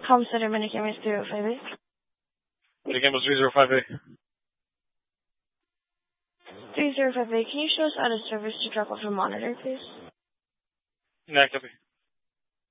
Homestead Minicam is 305A. Minicam was 305A. 305A, can you show us out of service to drop off a monitor, please? Yeah, copy.